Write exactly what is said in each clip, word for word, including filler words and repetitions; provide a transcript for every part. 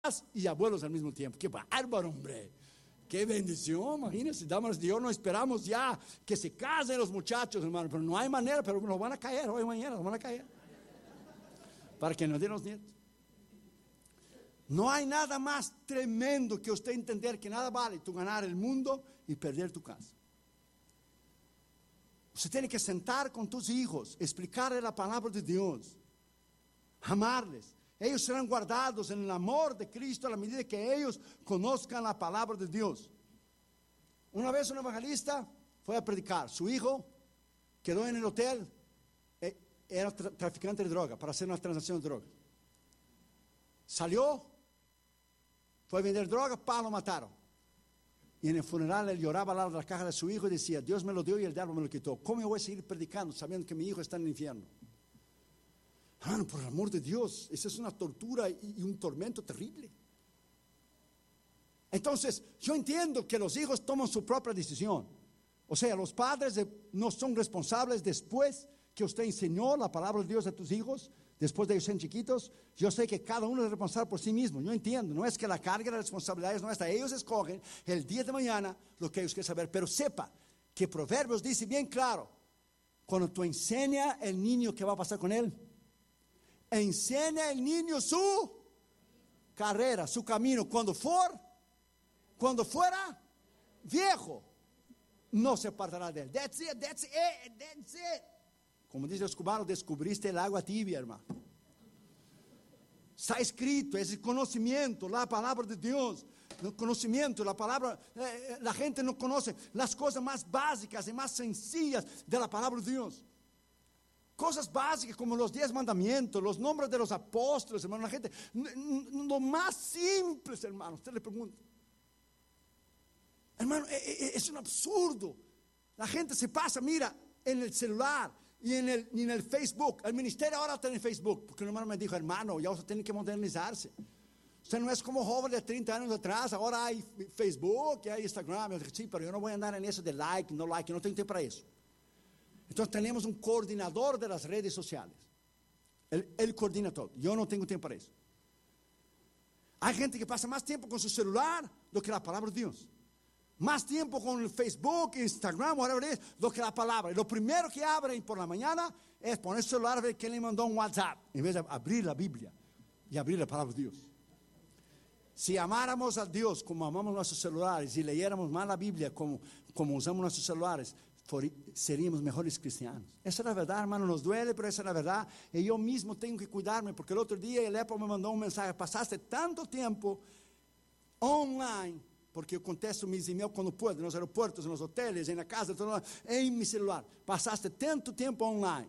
y abuelos al mismo tiempo. ¡Qué bárbaro, hombre! ¡Qué bendición! Imagínense, damas de Dios, no esperamos ya que se casen los muchachos, hermano, pero no hay manera, pero nos van a caer hoy mañana, nos van a caer para que nos den los nietos. No hay nada más tremendo que usted entender que nada vale tú ganar el mundo y perder tu casa. Usted tiene que sentar con tus hijos, explicarles la palabra de Dios, amarles. Ellos serán guardados en el amor de Cristo a la medida que ellos conozcan la palabra de Dios. Una vez un evangelista fue a predicar. Su hijo quedó en el hotel, era tra- traficante de droga, para hacer una transacción de droga. Salió, fue a vender droga, pa, lo mataron. Y en el funeral él lloraba al lado de la caja de su hijo y decía: Dios me lo dio y el diablo me lo quitó. ¿Cómo yo voy a seguir predicando sabiendo que mi hijo está en el infierno? Hermano, por el amor de Dios, esa es una tortura y, y un tormento terrible. Entonces, yo entiendo que los hijos toman su propia decisión. O sea, los padres de, no son responsables después que usted enseñó la palabra de Dios a tus hijos, después de ellos ser chiquitos. Yo sé que cada uno es responsable por sí mismo. Yo entiendo, no es que la carga de la responsabilidad es nuestra. Ellos escogen el día de mañana lo que ellos quieren saber. Pero sepa que Proverbios dice bien claro: cuando tú enseñas al niño, ¿qué va a pasar con él? Enseña al niño su carrera, su camino. Cuando for, cuando fuera viejo, no se apartará de él. That's it, that's it, that's it. Como dicen los cubanos, descubriste el agua tibia, hermano. Está escrito, es el conocimiento, la palabra de Dios. El conocimiento, la palabra, eh, la gente no conoce las cosas más básicas y más sencillas de la palabra de Dios. Cosas básicas como los diez mandamientos, los nombres de los apóstoles, hermano. La gente, lo más simples, hermano. Usted le pregunta, hermano, es un absurdo. La gente se pasa, mira, en el celular y en el, y en el Facebook. El ministerio ahora está en Facebook, porque el hermano me dijo: hermano, ya usted tiene que modernizarse. Usted no es como joven de treinta años atrás. Ahora hay Facebook, hay Instagram. Yo dije: sí, pero yo no voy a andar en eso de like, no like, no tengo tiempo para eso. Entonces tenemos un coordinador de las redes sociales. Él, él coordina todo. Yo no tengo tiempo para eso. Hay gente que pasa más tiempo con su celular do que la palabra de Dios. Más tiempo con el Facebook, Instagram, whatever it is, do que la palabra. Y lo primero que abren por la mañana es poner su celular a ver quién le mandó un WhatsApp, en vez de abrir la Biblia y abrir la palabra de Dios. Si amáramos a Dios como amamos nuestros celulares y leyéramos más la Biblia como, como usamos nuestros celulares, seríamos mejores cristianos. Esa es la verdad, hermano. Nos duele, pero esa es la verdad. Y yo mismo tengo que cuidarme, porque el otro día el Apple me mandó un mensaje: pasaste tanto tiempo online, porque yo contesto mis emails cuando puedo, en los aeropuertos, en los hoteles, en la casa, todo, en mi celular. Pasaste tanto tiempo online.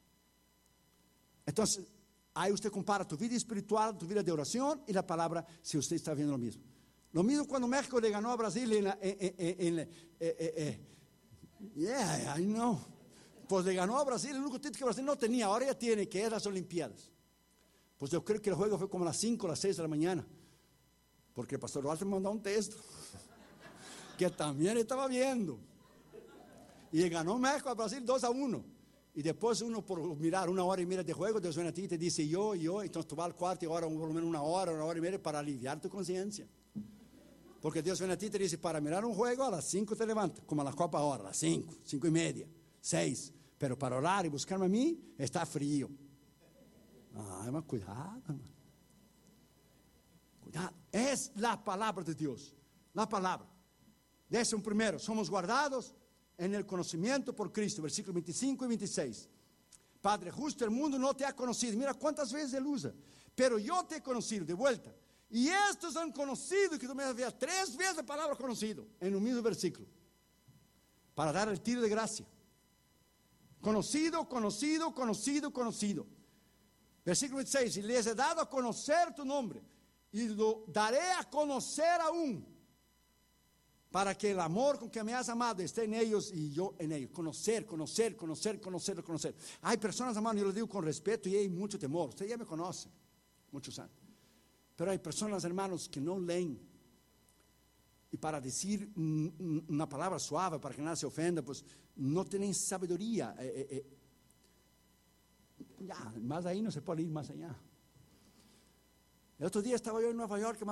Entonces, ahí usted compara tu vida espiritual, tu vida de oración y la palabra, si usted está viendo lo mismo. Lo mismo cuando México le ganó a Brasil en la... En, en, en, en, en, Yeah, I know. Pues le ganó a Brasil el único título que Brasil no tenía, ahora ya tiene, que es las Olimpiadas. Pues yo creo que el juego fue como a las cinco, a las seis de la mañana, porque el pastor Walter me mandó un texto que también estaba viendo. Y ganó México a Brasil dos a uno. Y después uno, por mirar una hora y media de juego, Dios viene a ti y te dice: yo, yo. Entonces tú vas al cuarto y ahora por lo menos una hora, una hora y media para aliviar tu conciencia. Porque Dios viene a ti y te dice: para mirar un juego a las cinco te levantas, como a la copa ahora, a las cinco, cinco y media, seis. Pero para orar y buscarme a mí, está frío. Ay, mas cuidado, hermano. Cuidado. Es la palabra de Dios. La palabra. Décimo primero, somos guardados en el conocimiento por Cristo. Versículos veinticinco y veintiséis. Padre justo, el mundo no te ha conocido. Mira cuántas veces él usa. Pero yo te he conocido, de vuelta. Y estos han conocido, que tú me habías tres veces la palabra conocido en un mismo versículo, para dar el tiro de gracia. Conocido, conocido, conocido, conocido. Versículo veintiséis: y les he dado a conocer tu nombre, y lo daré a conocer aún, para que el amor con que me has amado esté en ellos y yo en ellos. Conocer, conocer, conocer, conocer, conocer. Hay personas, hermano, yo lo digo con respeto y hay mucho temor. Usted ya me conoce, muchos años. Pero hay personas, hermanos, que no leen. Y para decir una palabra suave, para que nadie se ofenda, pues no tienen sabiduría. Eh, eh, eh. Ya, más ahí no se puede ir más allá. El otro día estaba yo en Nueva York,